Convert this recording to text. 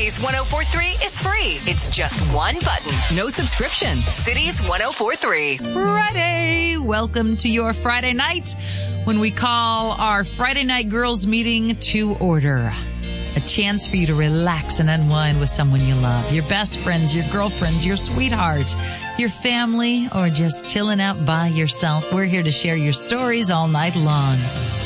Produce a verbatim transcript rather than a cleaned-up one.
Cities ten forty-three is free. It's just one button. No subscription. Cities ten forty-three. Friday. Welcome to your Friday night when we call our Friday night girls meeting to order. A chance for you to relax and unwind with someone you love. Your best friends, your girlfriends, your sweetheart, your family, or just chilling out by yourself. We're here to share your stories all night long.